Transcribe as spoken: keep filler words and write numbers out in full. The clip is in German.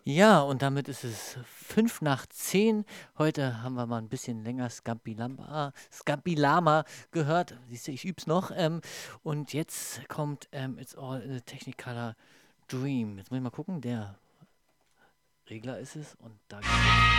Ja, und damit ist es fünf nach zehn. Heute haben wir mal ein bisschen länger Scampi Lamba Scampi Lama gehört. Siehst du, ich übe es noch. Ähm, und jetzt kommt ähm, It's All in a Technicolor Dream. Jetzt muss ich mal gucken, der Regler ist es und da geht's los.